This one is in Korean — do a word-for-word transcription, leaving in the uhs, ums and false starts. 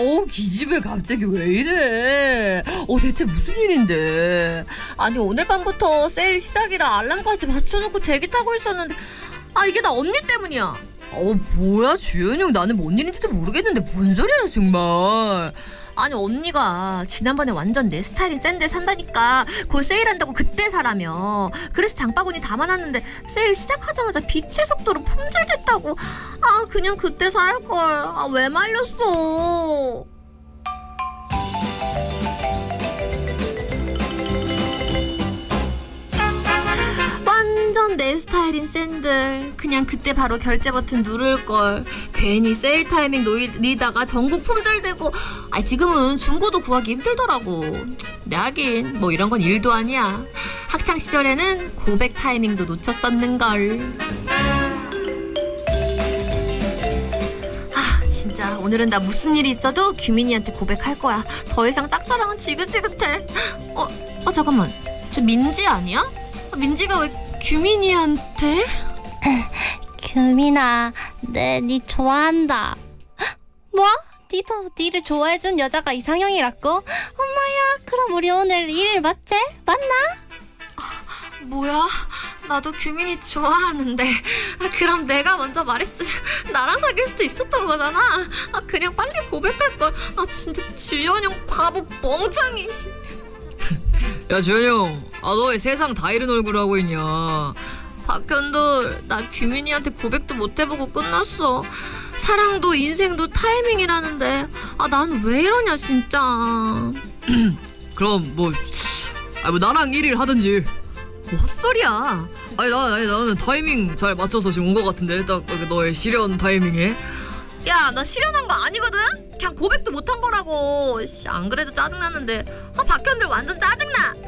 어우 기집애 갑자기 왜 이래? 어 대체 무슨 일인데? 아니 오늘 밤부터 세일 시작이라 알람까지 맞춰놓고 대기 타고 있었는데 아 이게 나 언니 때문이야. 어 뭐야 주연이 형, 나는 뭔 일인지도 모르겠는데 뭔 소리야 정말. 아니 언니가 지난번에 완전 내 스타일인 샌들 산다니까 곧 세일한다고 그때 사라며. 그래서 장바구니 담아놨는데 세일 시작하자마자 빛의 속도로 품절됐다고. 아 그냥 그때 살걸. 아 왜 말렸어. 완전 내 스타일인 샌들 그냥 그때 바로 결제 버튼 누를걸. 괜히 세일 타이밍 노리다가 전국 품절되고. 아 지금은 중고도 구하기 힘들더라고. 내 하긴 뭐 이런 건 일도 아니야. 학창시절에는 고백 타이밍도 놓쳤었는걸. 아 진짜 오늘은 나 무슨 일이 있어도 규민이한테 고백할 거야. 더 이상 짝사랑은 지긋지긋해. 어, 어 잠깐만, 저 민지 아니야? 민지가 왜 규민이한테? 규민아, 네, 니 좋아한다. 뭐? 니도 니를 좋아해준 여자가 이상형이라고? 엄마야, 그럼 우리 오늘 일 맞지? 맞나? 아, 뭐야? 나도 규민이 좋아하는데. 아, 그럼 내가 먼저 말했으면 나랑 사귈 수도 있었던 거잖아. 아, 그냥 빨리 고백할걸. 아 진짜 주연이 형 바보 멍청이. 야 주연이 형, 아 너 왜 세상 다 잃은 얼굴을 하고 있냐? 박현돌, 나 규민이한테 고백도 못 해보고 끝났어. 사랑도 인생도 타이밍이라는데 아 난 왜 이러냐 진짜. 그럼 뭐, 아 뭐 나랑 일 일 하든지. 뭐 헛소리야. 아니 나 아니 나는 타이밍 잘 맞춰서 지금 온 거 같은데 딱 너의 실현 타이밍에. 야 나 실현한 거 아니거든? 그냥 고백도 못 한 거라고. 씨, 안 그래도 짜증났는데 아 박현돌 완전 짜증나.